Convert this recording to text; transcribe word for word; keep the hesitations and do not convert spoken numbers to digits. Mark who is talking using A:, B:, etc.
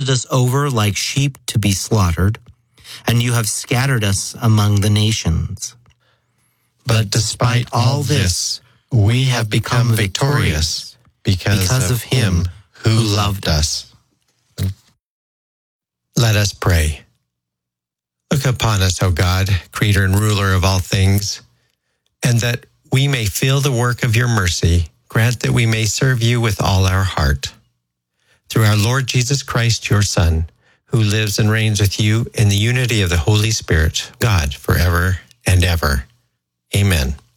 A: handed us over like sheep to be slaughtered, and you have scattered us among the nations.
B: But despite all this, we have become victorious because,
A: because of him
B: who loved us. Let us pray. Look upon us, O God, creator and ruler of all things, and that we may feel the work of your mercy, grant that we may serve you with all our heart. Through our Lord Jesus Christ, your Son, who lives and reigns with you in the unity of the Holy Spirit, God, forever and ever. Amen.